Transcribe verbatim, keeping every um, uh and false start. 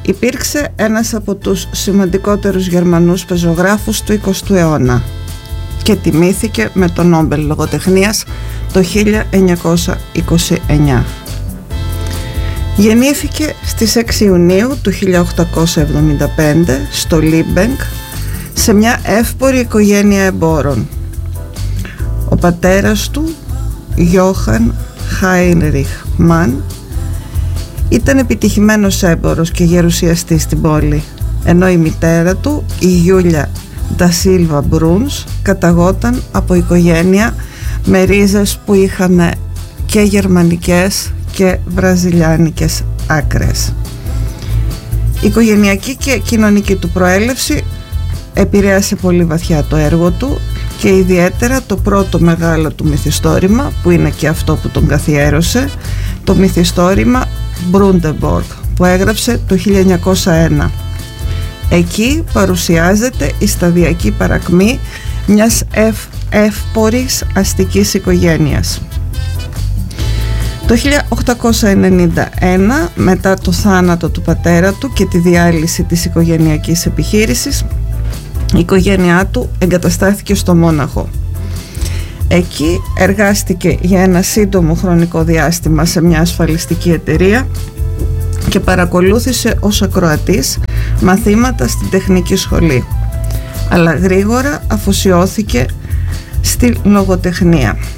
υπήρξε ένας από τους σημαντικότερους Γερμανούς πεζογράφους του εικοστού αιώνα και τιμήθηκε με το Νόμπελ Λογοτεχνίας το χίλια εννιακόσια είκοσι εννιά. Γεννήθηκε στις έξι Ιουνίου του χίλια οκτακόσια εβδομήντα πέντε στο Λίμπεγκ σε μια εύπορη οικογένεια εμπόρων. Ο πατέρας του, Γιώχαν Χάινριχ Μαν, ήταν επιτυχημένος έμπορος και γερουσιαστής στην πόλη, ενώ η μητέρα του, η Γιούλια Ντα Σίλβα Μπρούνς, καταγόταν από οικογένεια με ρίζες που είχαν και γερμανικές και βραζιλιάνικες άκρες. Η οικογενειακή και κοινωνική του προέλευση επηρέασε πολύ βαθιά το έργο του και ιδιαίτερα το πρώτο μεγάλο του μυθιστόρημα, που είναι και αυτό που τον καθιέρωσε, το μυθιστόρημα Μπρούντεμπορκ, που έγραψε το χίλια εννιακόσια ένα. Εκεί παρουσιάζεται η σταδιακή παρακμή μιας ευ, εύπορης αστικής οικογένειας. Το χίλια οκτακόσια ενενήντα ένα, μετά το θάνατο του πατέρα του και τη διάλυση της οικογενειακής επιχείρησης, η οικογένειά του εγκαταστάθηκε στο Μόναχο. Εκεί εργάστηκε για ένα σύντομο χρονικό διάστημα σε μια ασφαλιστική εταιρεία και παρακολούθησε ως ακροατής μαθήματα στην τεχνική σχολή, αλλά γρήγορα αφοσιώθηκε στη λογοτεχνία.